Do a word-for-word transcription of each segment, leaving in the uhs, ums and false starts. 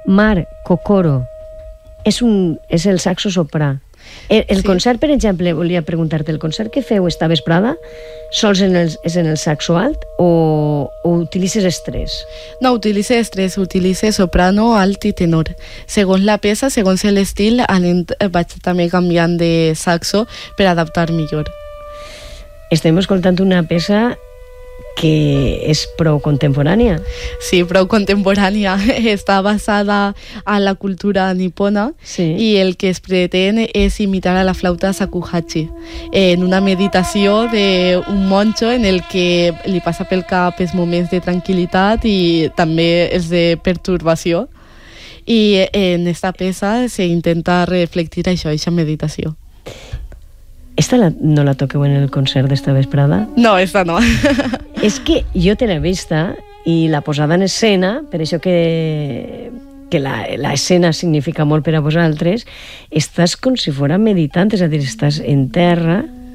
Mar Kokoro és, un, és el saxo soprà. El, el sí. concert, per exemple, volia preguntar-te, el concert que feu esta vesprada sols en el, és en el saxo alt o, o utilitzes estrès? No, utilitze estrès, utilitze soprano, alt i tenor. Segons la peça, segons l'estil, vaig també canviant de saxo per adaptar millor. Estem escoltant una peça que és prou contemporània. Sí, prou contemporània. Està basada en la cultura nipona sí. i el que es pretén és imitar a la flauta shakuhachi en una meditació d'un monjo en el que li passa pel cap els moments de tranquil·litat i també els de pertorbació. I en esta peça s'intenta reflectir això, aquesta meditació. Esta la, no la toqueu en el concert d'esta vesprada? No, esta no. És que jo te l'he vista i la posada en escena, per això que, que la, la escena significa molt per a vosaltres, estàs com si fora meditant, és a dir, estàs en terra,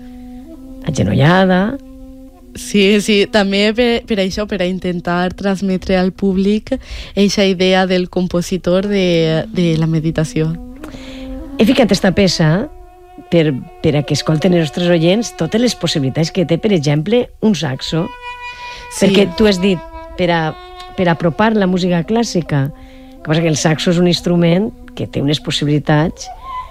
agenollada. Sí, sí, també per, per això, per a intentar transmetre al públic aquesta idea del compositor de, de la meditació. He ficat esta peça per, per a que escolten els nostres oients totes les possibilitats que té, per exemple, un saxo. Sí. Perquè tu has dit, per a, per a apropar la música clàssica, que passa que el saxo és un instrument que té unes possibilitats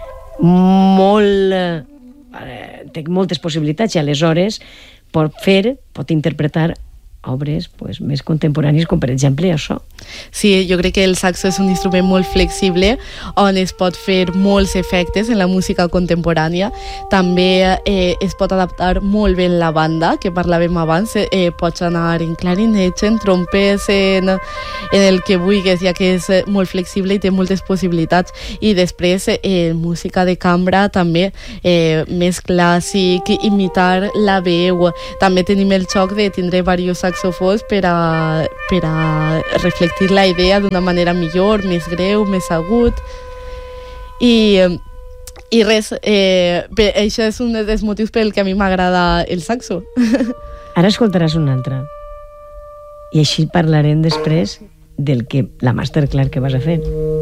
molt... Eh, té moltes possibilitats i aleshores pot fer, pot interpretar obres pues, més contemporànies, com per exemple això. Sí, jo crec que el saxo és un instrument molt flexible on es pot fer molts efectes en la música contemporània. També eh, es pot adaptar molt bé en la banda, que parlàvem abans. Eh, pots anar en clarinet, en trompes, en, en el que vulguis, ja que és molt flexible i té moltes possibilitats. I després, eh, música de cambra també, eh, més clàssic, imitar la veu. També tenim el xoc de tindre diversos saxofons per a, per a reflectir la idea d'una manera millor, més greu, més agut. I, i res, eh, bé, això és un dels motius pel que a mi m'agrada el saxo. Ara escoltaràs un altre. I així parlarem després del que, la masterclass que vas a fer.